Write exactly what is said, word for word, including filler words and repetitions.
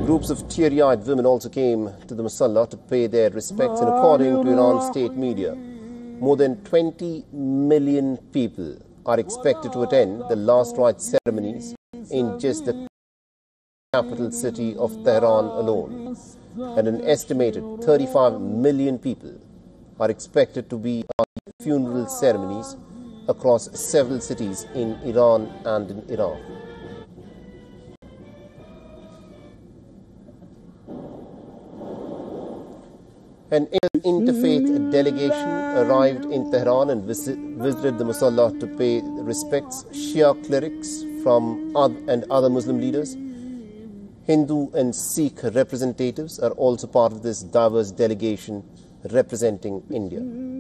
Groups of teary-eyed women also came to the Musalla to pay their respects, and according to Iran state media, more than twenty million people are expected to attend the last rites ceremonies in just the capital city of Tehran alone, and an estimated thirty-five million people are expected to be at funeral ceremonies across several cities in Iran and in Iraq. An interfaith delegation arrived in Tehran and visit, visited the Musalla to pay respects. Shia clerics from and other Muslim leaders, Hindu and Sikh representatives are also part of this diverse delegation representing India.